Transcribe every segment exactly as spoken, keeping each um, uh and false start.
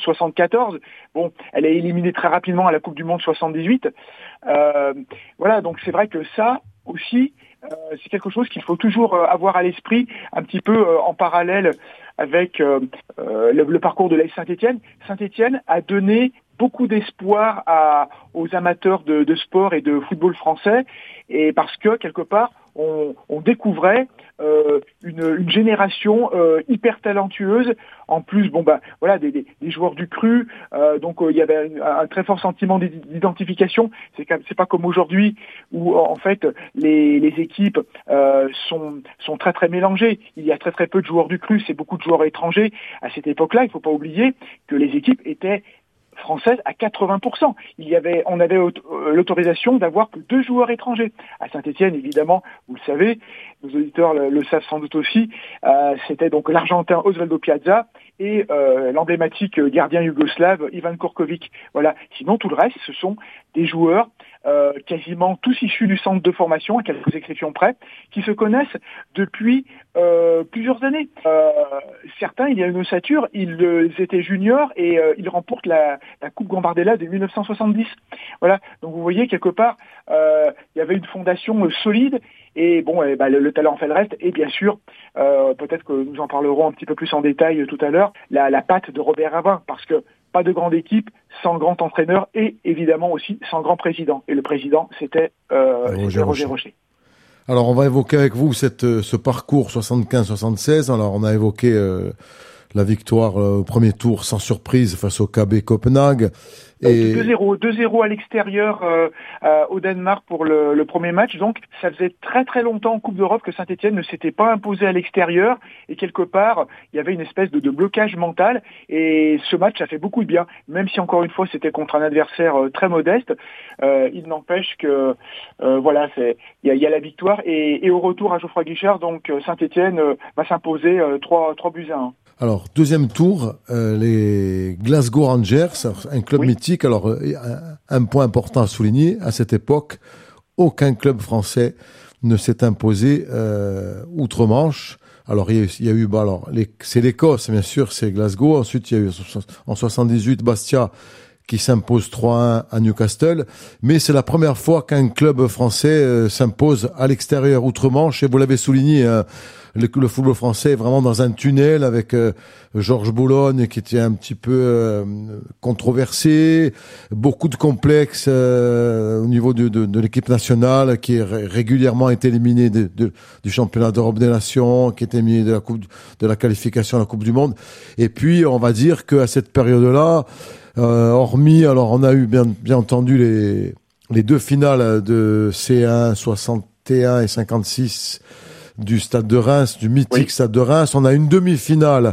soixante-quatorze. Bon, elle est éliminée très rapidement à la Coupe du Monde soixante-dix-huit. Euh, voilà, donc c'est vrai que ça aussi, euh, c'est quelque chose qu'il faut toujours euh, avoir à l'esprit, un petit peu euh, en parallèle avec euh, euh, le, le parcours de l'A S Saint-Étienne. Saint-Étienne a donné beaucoup d'espoir à, aux amateurs de, de sport et de football français, et parce que quelque part on, on découvrait euh, une, une génération euh, hyper talentueuse. En plus, bon bah voilà, des, des, des joueurs du cru, euh, donc il euh, y avait un, un très fort sentiment d'identification. C'est quand même, c'est pas comme aujourd'hui où en fait les, les équipes euh, sont sont très très mélangées. Il y a très très peu de joueurs du cru, c'est beaucoup de joueurs étrangers. À cette époque-là, il faut pas oublier que les équipes étaient française à quatre-vingts pour cent. Il y avait, on avait l'autorisation d'avoir que deux joueurs étrangers. À Saint-Étienne, évidemment, vous le savez, nos auditeurs le, le savent sans doute aussi, euh, c'était donc l'Argentin Osvaldo Piazza et euh, l'emblématique gardien yougoslave Ivan Kurkovic. Voilà. Sinon, tout le reste, ce sont des joueurs euh, quasiment tous issus du centre de formation, à quelques exceptions près, qui se connaissent depuis euh, plusieurs années. Euh, certains, il y a une ossature, ils euh, étaient juniors et euh, ils remportent la, la Coupe Gambardella de mille neuf cent soixante-dix. Voilà. Donc vous voyez, quelque part, euh, il y avait une fondation euh, solide. Et bon, eh ben, le, le talent fait le reste. Et bien sûr, euh, peut-être que nous en parlerons un petit peu plus en détail tout à l'heure, la, la patte de Robert Ravin, parce que pas de grande équipe sans grand entraîneur et évidemment aussi sans grand président. Et le président, c'était, euh, Roger, c'était Roger Rocher. Rocher. Alors, on va évoquer avec vous cette, ce parcours soixante-quinze soixante-seize. Alors, on a évoqué euh, la victoire euh, au premier tour sans surprise face au K B Copenhague. Et deux zéro, deux zéro à l'extérieur euh, euh, au Danemark pour le, le premier match. Donc ça faisait très très longtemps en Coupe d'Europe que Saint-Étienne ne s'était pas imposé à l'extérieur et quelque part il y avait une espèce de, de blocage mental et ce match a fait beaucoup de bien. Même si encore une fois c'était contre un adversaire euh, très modeste, euh, il n'empêche que euh, voilà, c'est il y a, y a la victoire et, et au retour à Geoffroy Guichard, donc Saint-Étienne euh, va s'imposer euh, trois buts à un. Alors, deuxième tour, euh, les Glasgow Rangers, un club oui. mythique. Alors, un, un point important à souligner, à cette époque, aucun club français ne s'est imposé euh, outre-Manche. Alors, il y a eu, il y a eu bah, alors, les, c'est l'Écosse, bien sûr, c'est Glasgow. Ensuite, il y a eu en soixante-dix-huit, Bastia, qui s'impose trois un à Newcastle. Mais c'est la première fois qu'un club français euh, s'impose à l'extérieur outre-Manche. Et vous l'avez souligné, hein, le, le football français est vraiment dans un tunnel avec euh, Georges Boulogne qui était un petit peu euh, controversé, beaucoup de complexes euh, au niveau de, de, de l'équipe nationale qui est régulièrement été éliminée de, de, du championnat d'Europe des Nations, qui était éliminé de la coupe de la qualification à la Coupe du Monde. Et puis on va dire qu'à cette période-là, euh, hormis, alors on a eu bien, bien entendu les, les deux finales de C un soixante et un et cinquante-six du Stade de Reims, du mythique oui. Stade de Reims. On a une demi-finale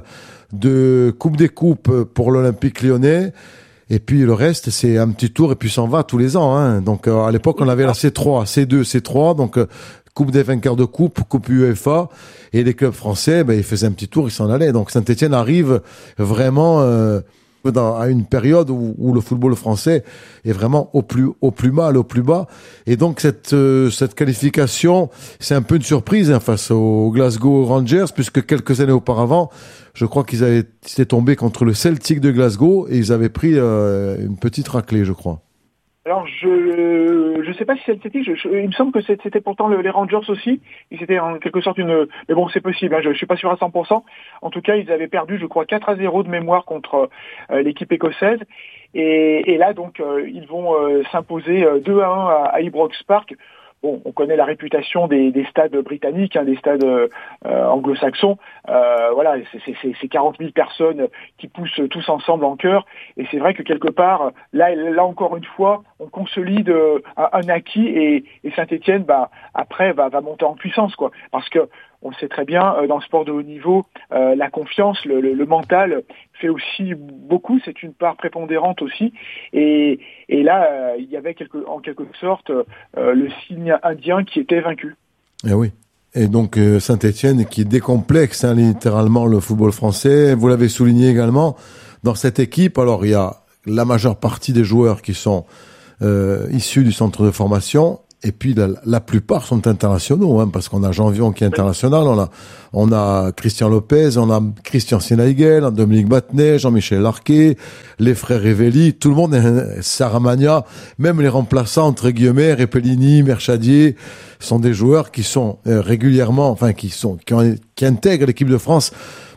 de Coupe des Coupes pour l'Olympique Lyonnais. Et puis le reste, c'est un petit tour et puis s'en va tous les ans. Hein. Donc euh, à l'époque, on avait la C trois, C deux, C trois. Donc euh, Coupe des vainqueurs de coupe, Coupe UEFA. Et les clubs français, ben, ils faisaient un petit tour, ils s'en allaient. Donc Saint-Étienne arrive vraiment euh, dans, à une période où, où le football français est vraiment au plus au plus mal, au plus bas. Et donc cette euh, cette qualification, c'est un peu une surprise hein, face aux Glasgow Rangers, puisque quelques années auparavant, je crois qu'ils avaient étaient tombés contre le Celtic de Glasgow et ils avaient pris euh, une petite raclée, je crois. Alors je je sais pas si c'est le Celtic, je, je, il me semble que c'était pourtant le, les Rangers aussi, et c'était en quelque sorte une, mais bon c'est possible, hein, je, je suis pas sûr à cent pour cent. En tout cas ils avaient perdu je crois quatre à zéro de mémoire contre euh, l'équipe écossaise, et, et là donc euh, ils vont euh, s'imposer euh, deux à un à, à Ibrox Park. Bon, on connaît la réputation des, des stades britanniques, hein, des stades euh, anglo-saxons. Euh, voilà, c'est, c'est, c'est quarante mille personnes qui poussent tous ensemble en chœur. Et c'est vrai que quelque part, là, là encore une fois, on consolide euh, un, un acquis et, et Saint-Étienne, bah, après, va, va monter en puissance, quoi. Parce que on le sait très bien, euh, dans le sport de haut niveau, euh, la confiance, le, le, le mental fait aussi beaucoup. C'est une part prépondérante aussi. Et, et là, euh, il y avait quelque, en quelque sorte euh, le signe indien qui était vaincu. Eh oui. Et donc euh, Saint-Étienne qui décomplexe hein, littéralement le football français. Vous l'avez souligné également dans cette équipe. Alors il y a la majeure partie des joueurs qui sont euh, issus du centre de formation. Et puis la, la plupart sont internationaux, hein, parce qu'on a Jean Vion qui est international, on a on a Christian Lopez, on a Christian Sinaigel, Dominique Battenet, Jean-Michel Larquet, les frères Revelli, tout le monde est Saramagna, même les remplaçants entre guillemets, Repellini, Merchadier, sont des joueurs qui sont euh, régulièrement, enfin qui sont qui, ont, qui intègrent l'équipe de France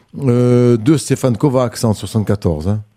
euh, de Stéphane Kovacs en soixante-quatorze. Hein.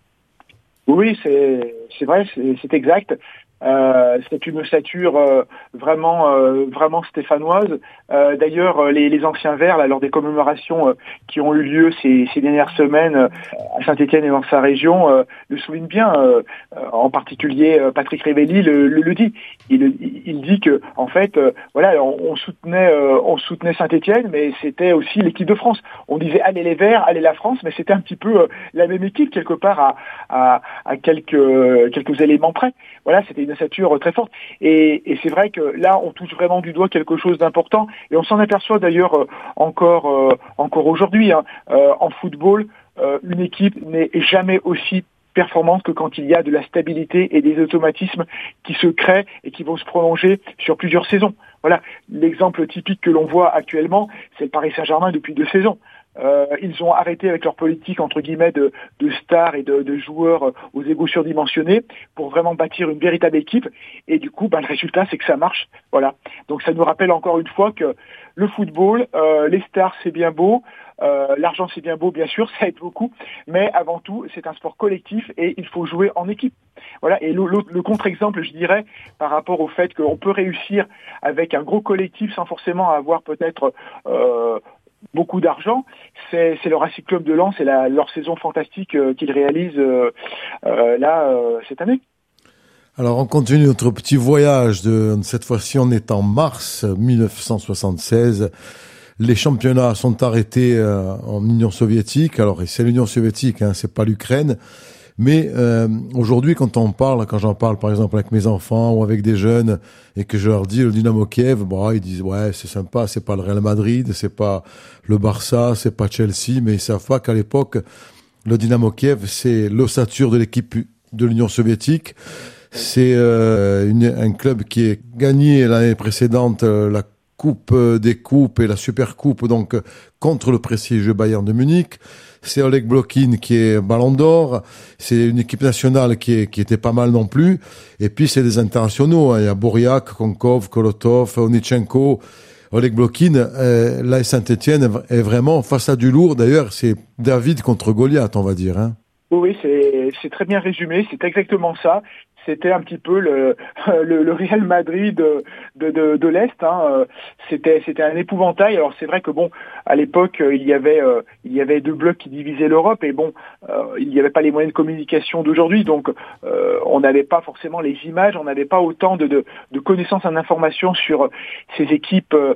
Oui, c'est c'est vrai, c'est, c'est exact. Euh, c'est une ossature euh, vraiment euh, vraiment stéphanoise. Euh, d'ailleurs, les, les anciens Verts, là, lors des commémorations euh, qui ont eu lieu ces, ces dernières semaines euh, à Saint-Étienne et dans sa région, euh, le soulignent bien. Euh, en particulier, euh, Patrick Revelli le, le, le dit. Il, il dit que, en fait, euh, voilà, on, on soutenait euh, on soutenait Saint-Étienne, mais c'était aussi l'équipe de France. On disait allez les Verts, allez la France, mais c'était un petit peu euh, la même équipe quelque part à à, à quelques euh, quelques éléments près. Voilà, c'était une ossature très forte. Et, et c'est vrai que là, on touche vraiment du doigt quelque chose d'important. Et on s'en aperçoit d'ailleurs euh, encore euh, encore aujourd'hui. Hein. Euh, en football, euh, une équipe n'est jamais aussi performante que quand il y a de la stabilité et des automatismes qui se créent et qui vont se prolonger sur plusieurs saisons. Voilà, l'exemple typique que l'on voit actuellement, c'est le Paris Saint-Germain depuis deux saisons. Euh, ils ont arrêté avec leur politique entre guillemets de, de stars et de, de joueurs aux égos surdimensionnés pour vraiment bâtir une véritable équipe. Et du coup, bah, le résultat, c'est que ça marche. Voilà. Donc ça nous rappelle encore une fois que le football, euh, les stars, c'est bien beau. Euh, l'argent, c'est bien beau, bien sûr, ça aide beaucoup. Mais avant tout, c'est un sport collectif et il faut jouer en équipe. Voilà. Et le, le, le contre-exemple, je dirais, par rapport au fait qu'on peut réussir avec un gros collectif sans forcément avoir peut-être euh, beaucoup d'argent, c'est, c'est le Racing Club de Lens et la, leur saison fantastique euh, qu'ils réalisent euh, euh, là euh, cette année. Alors on continue notre petit voyage. De cette fois-ci, on est en mars dix-neuf cent soixante-seize. Les championnats sont arrêtés euh, en Union soviétique. Alors c'est l'Union soviétique, hein, c'est pas l'Ukraine. Mais euh, aujourd'hui, quand on parle, quand j'en parle par exemple avec mes enfants ou avec des jeunes et que je leur dis le Dynamo Kiev, bon, ils disent ouais c'est sympa, c'est pas le Real Madrid, c'est pas le Barça, c'est pas Chelsea, mais ils savent pas qu'à l'époque le Dynamo Kiev c'est l'ossature de l'équipe de l'Union soviétique. C'est euh, une, un club qui a gagné l'année précédente euh, la Coupe des Coupes et la Super Coupe donc contre le prestigieux Bayern de Munich. C'est Oleg Blokin qui est Ballon d'Or. C'est une équipe nationale qui, est, qui était pas mal non plus. Et puis c'est des internationaux. Hein. Il y a Bouriak, Konkov, Kolotov, Onitchenko, Oleg Blokin. Euh, là, Saint-Étienne est vraiment face à du lourd. D'ailleurs, c'est David contre Goliath, on va dire. Hein. Oui, c'est, c'est très bien résumé. C'est exactement ça. C'était un petit peu le, le, le Real Madrid de, de, de, de l'Est. Hein. C'était, c'était un épouvantail. Alors c'est vrai que bon, à l'époque, il y avait, euh, il y avait deux blocs qui divisaient l'Europe et bon, euh, il n'y avait pas les moyens de communication d'aujourd'hui, donc euh, on n'avait pas forcément les images, on n'avait pas autant de, de, de connaissances en information sur ces équipes euh,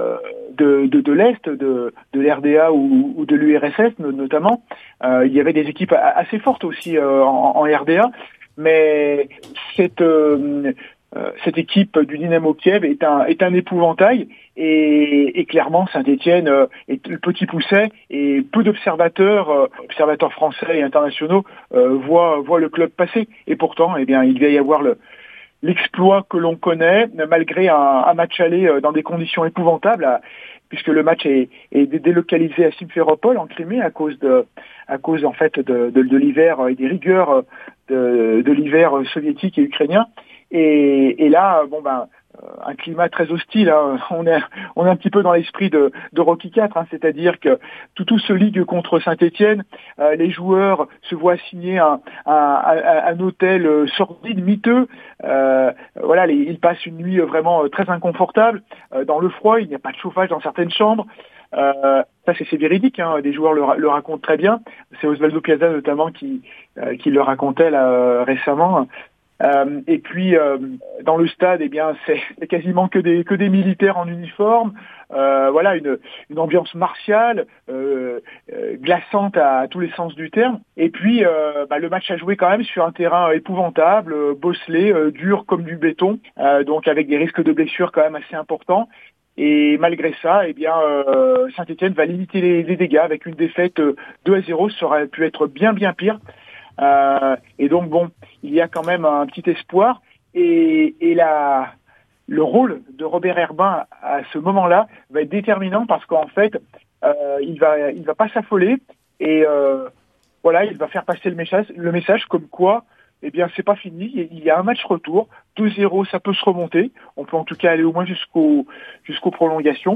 de, de, de l'Est, de, de l'R D A ou, ou de l'U R S S notamment. Euh, il y avait des équipes assez fortes aussi euh, en, en R D A. Mais cette euh, euh, cette équipe du Dynamo Kiev est un est un épouvantail et, et clairement Saint-Étienne euh, est le petit pousset et peu d'observateurs euh, observateurs français et internationaux euh, voient voient le club passer et pourtant eh bien il va y avoir le l'exploit que l'on connaît malgré un, un match aller dans des conditions épouvantables à, puisque le match est, est délocalisé à Simferopol en Crimée à cause de à cause en fait de, de, de l'hiver et des rigueurs de, de l'hiver soviétique et ukrainien. Et, et là, bon ben, un climat très hostile. Hein. On est on est un petit peu dans l'esprit de, de Rocky quatre, hein, c'est-à-dire que tout tout se ligue contre Saint-Étienne. Euh, les joueurs se voient signer un, un, un, un hôtel sordide, miteux. Euh, voilà, les, ils passent une nuit vraiment très inconfortable euh, dans le froid. Il n'y a pas de chauffage dans certaines chambres. Euh, ça c'est, c'est véridique, hein, des joueurs le, le racontent très bien. C'est Osvaldo Piazza notamment qui euh, qui le racontait là, euh, récemment. Euh, et puis euh, dans le stade, eh bien c'est, c'est quasiment que des que des militaires en uniforme. Euh, voilà, une une ambiance martiale, euh, euh, glaçante à, à tous les sens du terme. Et puis euh, bah, le match a joué quand même sur un terrain épouvantable, euh, bosselé, euh, dur comme du béton, euh, donc avec des risques de blessures quand même assez importants. Et malgré ça, eh bien, euh, Saint-Étienne va limiter les, les dégâts avec une défaite euh, deux à zéro. Ça aurait pu être bien bien pire. Euh, et donc bon, il y a quand même un petit espoir. Et, et la le rôle de Robert Herbin à ce moment-là va être déterminant parce qu'en fait, euh, il va, il va pas s'affoler et euh, voilà, il va faire passer le message, le message comme quoi, eh bien, c'est pas fini. Il y a un match retour, deux zéro, ça peut se remonter. On peut en tout cas aller au moins jusqu'au jusqu'aux prolongations.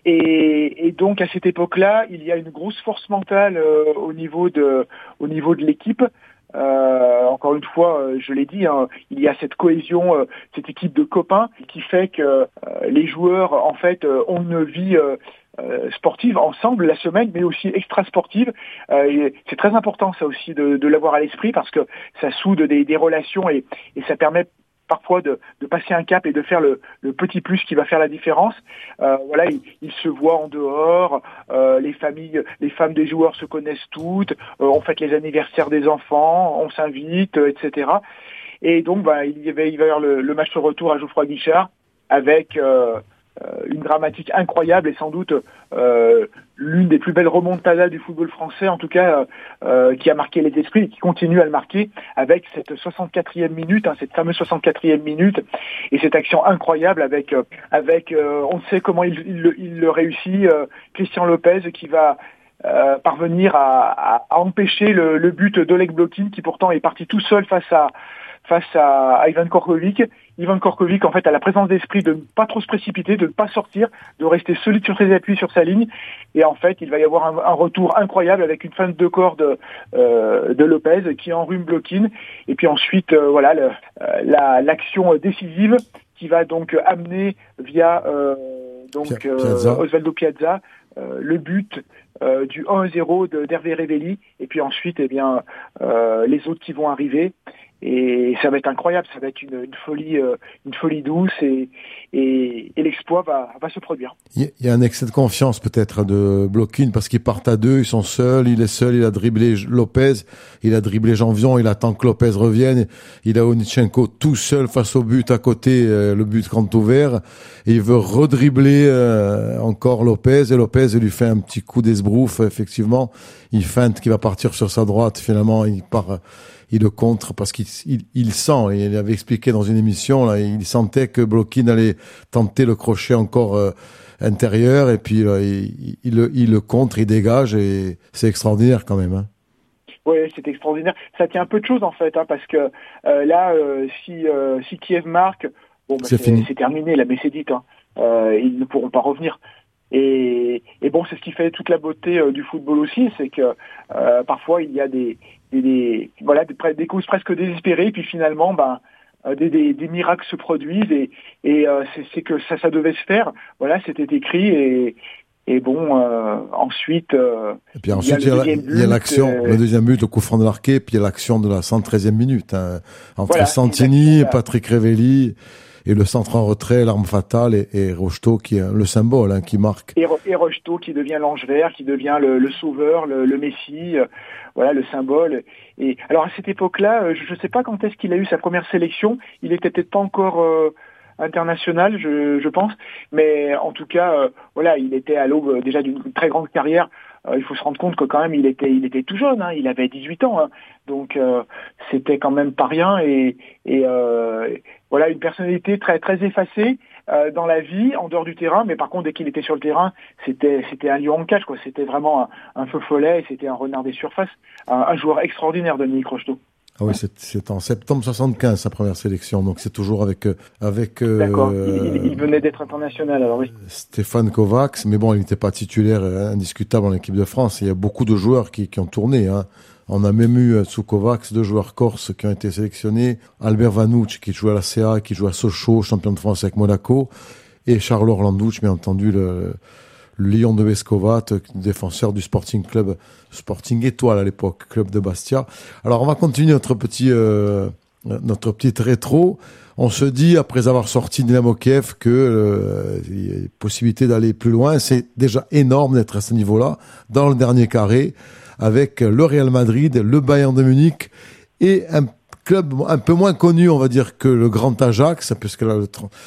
Et, et donc à cette époque-là, il y a une grosse force mentale euh, au niveau de au niveau de l'équipe. Euh, encore une fois, euh, je l'ai dit, hein, il y a cette cohésion, euh, cette équipe de copains qui fait que euh, les joueurs, en fait, euh, ont une vie euh, euh, sportive ensemble la semaine, mais aussi extra-sportive. Euh, c'est très important, ça aussi, de, de l'avoir à l'esprit parce que ça soude des, des relations et, et ça permet parfois de, de passer un cap et de faire le, le petit plus qui va faire la différence. Euh, voilà, ils, ils se voient en dehors, euh, les familles, les femmes des joueurs se connaissent toutes, euh, on fête les anniversaires des enfants, on s'invite, euh, et cetera. Et donc, bah, il y avait, il va y avoir le, le match de retour à Geoffroy Guichard avec euh, une dramatique incroyable et sans doute euh, l'une des plus belles remontadas du football français, en tout cas euh, qui a marqué les esprits et qui continue à le marquer avec cette soixante-quatrième minute, hein, cette fameuse soixante-quatrième minute et cette action incroyable avec euh, avec euh, on ne sait comment il, il, il le réussit, euh, Christian Lopez qui va euh, parvenir à, à, à empêcher le, le but d'Oleg Blokin qui pourtant est parti tout seul face à face à, à Ivan Korkovic. Ivan Korkovic, en fait, a la présence d'esprit de ne pas trop se précipiter, de ne pas sortir, de rester solide sur ses appuis, sur sa ligne. Et en fait, il va y avoir un, un retour incroyable avec une fin de deux corps de, euh, de Lopez qui enrhume Blokin. Et puis ensuite, euh, voilà, le, euh, la, l'action décisive qui va donc amener via euh, donc euh, Osvaldo Piazza euh, le but euh, du un zéro de, d'Hervé Révelli. Et puis ensuite, eh bien, euh, les autres qui vont arriver. Et ça va être incroyable, ça va être une, une folie, euh, une folie douce et, et, et l'exploit va, va se produire. Il y a un excès de confiance peut-être de Blokin parce qu'ils partent à deux, ils sont seuls, il est seul, il a dribblé Lopez, il a dribblé Janvion, il attend que Lopez revienne, il a Onitchenko tout seul face au but à côté, euh, le but grand ouvert, et il veut redribbler euh, encore Lopez et Lopez lui fait un petit coup d'esbrouf, effectivement, il feinte qu'il va partir sur sa droite, finalement il part. Il le contre parce qu'il il, il sent, et il avait expliqué dans une émission, là, il sentait que Blokin allait tenter le crochet encore euh, intérieur, et puis là, il, il, il, il le contre, il dégage, et c'est extraordinaire quand même. Hein. Oui, c'est extraordinaire. Ça tient un peu de choses en fait, hein, parce que euh, là, euh, si, euh, si Kiev marque, bon, bah, c'est, c'est, fini. c'est terminé, la c'est dit. Hein. Euh, ils ne pourront pas revenir. Et, et bon, c'est ce qui fait toute la beauté euh, du football aussi, c'est que euh, parfois il y a des, des, des voilà des, des causes presque désespérées, puis finalement, ben euh, des, des, des miracles se produisent et, et euh, c'est, c'est que ça, ça devait se faire. Voilà, c'était écrit et et bon euh, ensuite. Euh, et puis ensuite il y a, il y a, il y a l'action, euh, le deuxième but, le coup franc de l'arqué, puis il y a l'action de la cent treizième minute hein, entre voilà, Santini, Patrick Révelli. Et le centre en retrait, l'arme fatale, et, et Rocheteau qui est le symbole, hein, qui marque. Et, et Rocheteau qui devient l'ange vert, qui devient le, le sauveur, le, le messie, euh, voilà le symbole. Et alors à cette époque-là, euh, je ne sais pas quand est-ce qu'il a eu sa première sélection. Il était peut-être pas encore euh, international, je, je pense, mais en tout cas, euh, voilà, il était à l'aube euh, déjà d'une très grande carrière. Euh, il faut se rendre compte que quand même il était, il était tout jeune, hein, il avait dix-huit ans, hein, donc euh, c'était quand même pas rien et, et euh, voilà une personnalité très très effacée euh, dans la vie, en dehors du terrain, mais par contre dès qu'il était sur le terrain, c'était c'était un lion en cage, quoi. C'était vraiment un, un feu follet, et c'était un renard des surfaces, un, un joueur extraordinaire, Dominique Rocheteau. Ah oui, c'est, c'est en septembre soixante-quinze sa première sélection, donc c'est toujours avec avec. Euh, D'accord. Il, il, il venait d'être international, alors oui. Stéphane Kovacs, mais bon, il n'était pas titulaire indiscutable en équipe de France. Il y a beaucoup de joueurs qui, qui ont tourné. Hein. On a même eu sous Kovacs deux joueurs corses qui ont été sélectionnés. Albert Vanouch qui jouait à la C A, qui jouait à Sochaux, champion de France avec Monaco, et Charles Orlandouch, bien entendu le. Le Lion de Bescovat, défenseur du Sporting Club, Sporting Étoile à l'époque, club de Bastia. Alors on va continuer notre petit, euh, notre petite rétro. On se dit, après avoir sorti Dynamo Kiev, que euh, il y a possibilité d'aller plus loin. C'est déjà énorme d'être à ce niveau-là, dans le dernier carré, avec le Real Madrid, le Bayern de Munich et un club un peu moins connu, on va dire, que le Grand Ajax, puisque là, le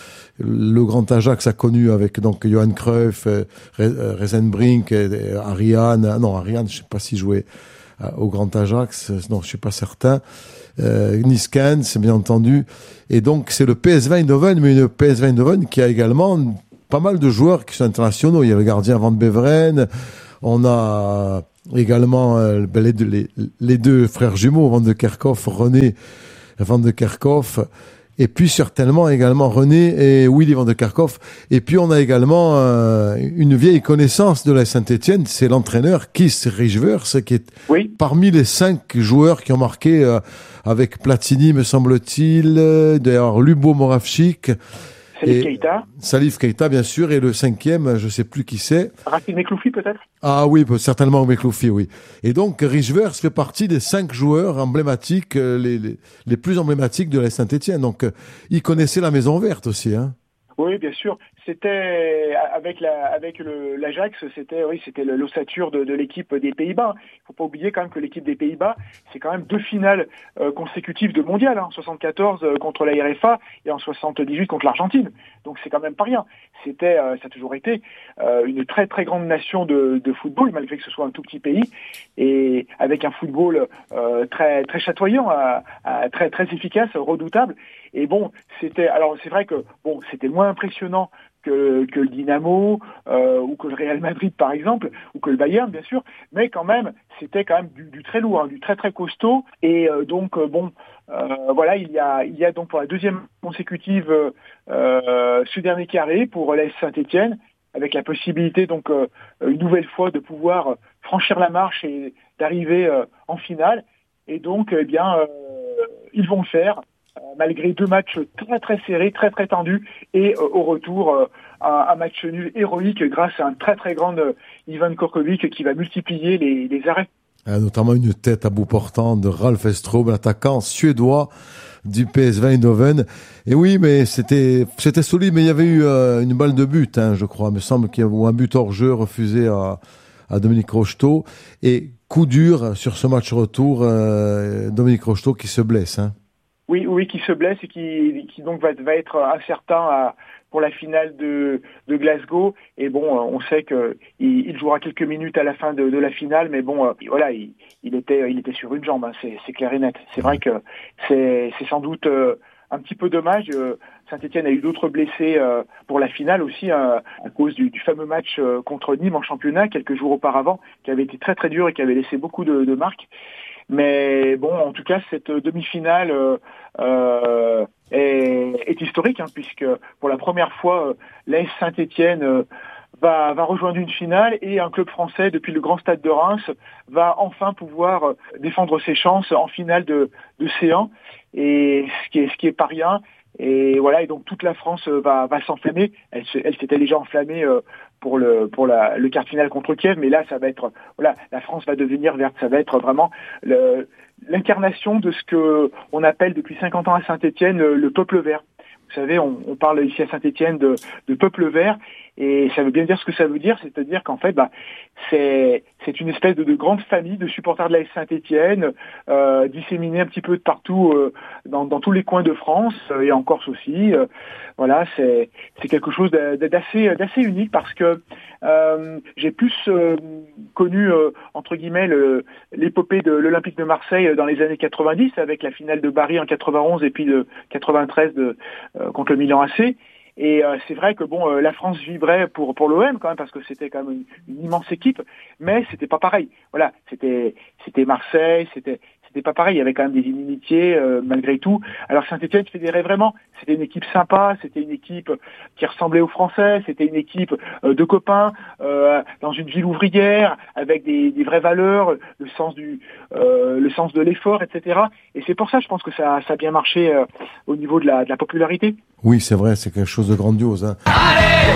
Le Grand Ajax a connu avec donc Johan Cruyff, Reisenbrink, Ariane. Non, Ariane, je sais pas s'il jouait au Grand Ajax. Non, je suis pas certain. euh, Nice-Cannes, c'est bien entendu. Et donc, c'est le P S V Eindhoven, mais le P S V Eindhoven qui a également pas mal de joueurs qui sont internationaux. Il y a le gardien Van Beveren, on a également euh, ben, les, deux, les, les deux frères jumeaux, Van de Kerkhoff, René Van de Kerkhoff, et puis certainement également René et Willy Van de Kerkhoff. Et puis on a également euh, une vieille connaissance de la Saint-Étienne, c'est l'entraîneur Kees Rijvers, qui est oui. parmi les cinq joueurs qui ont marqué euh, avec Platini, me semble-t-il, euh, d'ailleurs Lubo Moravchik. Salif Keita. Salif Keita, bien sûr, et le cinquième, je ne sais plus qui c'est. Rafik Mekloufi, peut-être? Ah oui, certainement Mekloufi, oui. Et donc, Rijvers fait partie des cinq joueurs emblématiques, les, les, les plus emblématiques de la Saint-Étienne. Donc, il connaissait la Maison Verte aussi, hein. Oui, bien sûr. C'était avec la avec le l'Ajax, c'était oui, c'était l'ossature de, de l'équipe des Pays-Bas. Il faut pas oublier quand même que l'équipe des Pays-Bas, c'est quand même deux finales euh, consécutives de mondial, hein, en soixante-quatorze euh, contre la R F A et en soixante-dix-huit contre l'Argentine. Donc c'est quand même pas rien. C'était euh, ça a toujours été euh, une très très grande nation de, de football, malgré que ce soit un tout petit pays, et avec un football euh, très très chatoyant, à, à, très très efficace, redoutable. Et bon, c'était alors c'est vrai que bon, c'était moins impressionnant que, que le Dynamo euh, ou que le Real Madrid par exemple, ou que le Bayern bien sûr, mais quand même c'était quand même du, du très lourd, hein, du très très costaud. Et euh, donc euh, bon, euh, voilà, il y a il y a donc pour la deuxième consécutive euh, ce dernier carré pour l'A S Saint-Étienne, avec la possibilité donc euh, une nouvelle fois de pouvoir franchir la marche et d'arriver euh, en finale. Et donc eh bien euh, ils vont le faire. Malgré deux matchs très très serrés, très très tendus, et euh, au retour euh, un, un match nul héroïque grâce à un très très grand euh, Ivan Korkovic qui va multiplier les, les arrêts. Ah, notamment une tête à bout portant de Ralf Estrup, l'attaquant suédois du P S V Eindhoven. Et oui, mais c'était c'était solide, mais il y avait eu euh, une balle de but, hein, je crois. Il me semble qu'il y avait un but hors jeu refusé à, à Dominique Rocheteau. Et coup dur sur ce match retour, euh, Dominique Rocheteau qui se blesse, hein. Oui, oui, qui se blesse et qui, qui donc va, va être incertain à, pour la finale de, de Glasgow. Et bon, on sait que il, il jouera quelques minutes à la fin de, de la finale, mais bon, euh, voilà, il, il était, il était sur une jambe, hein, c'est, c'est clair et net. C'est vrai que c'est, c'est sans doute euh, un petit peu dommage. Euh, Saint-Étienne a eu d'autres blessés euh, pour la finale aussi, euh, à cause du, du fameux match euh, contre Nîmes en championnat quelques jours auparavant, qui avait été très très dur et qui avait laissé beaucoup de, de marques. Mais bon, en tout cas, cette demi-finale euh, euh, est, est historique, hein, puisque pour la première fois, euh, l'A S Saint-Étienne euh, va, va rejoindre une finale et un club français, depuis le Grand Stade de Reims, va enfin pouvoir euh, défendre ses chances en finale de, de C un, et ce qui est, ce qui est pas rien. Et voilà, et donc toute la France va, va s'enflammer. Elle, se, elle s'était déjà enflammée euh, pour le pour la, le quart de finale contre Kiev, mais là ça va être voilà, la France va devenir verte. Ça va être vraiment le, l'incarnation de ce que on appelle depuis cinquante ans à Saint-Étienne le, le peuple vert. Vous savez, on, on parle ici à Saint-Étienne de, de peuple vert, et ça veut bien dire ce que ça veut dire, c'est-à-dire qu'en fait, bah, c'est c'est une espèce de, de grande famille de supporters de l'A S Saint-Étienne, euh, disséminés un petit peu de partout euh, dans, dans tous les coins de France euh, et en Corse aussi. Euh, voilà, c'est c'est quelque chose d'assez d'assez unique, parce que euh, j'ai plus euh, connu euh, entre guillemets le, l'épopée de l'Olympique de Marseille dans les années quatre-vingt-dix, avec la finale de Bari en quatre-vingt-onze et puis de quatre-vingt-treize de euh, contre le Milan A C. Et euh, c'est vrai que bon, euh, la France vibrait pour pour l'O M quand même, parce que c'était quand même une, une immense équipe, mais c'était pas pareil. Voilà, c'était c'était Marseille, c'était c'était pas pareil. Il y avait quand même des inimitiés euh, malgré tout. Alors Saint-Étienne fédérait vraiment. C'était une équipe sympa, c'était une équipe qui ressemblait aux Français, c'était une équipe euh, de copains euh, dans une ville ouvrière avec des, des vraies valeurs, le sens du euh, le sens de l'effort, et cetera. Et c'est pour ça, je pense que ça ça a bien marché euh, au niveau de la de la popularité. Oui, c'est vrai, c'est quelque chose de grandiose, hein. Allez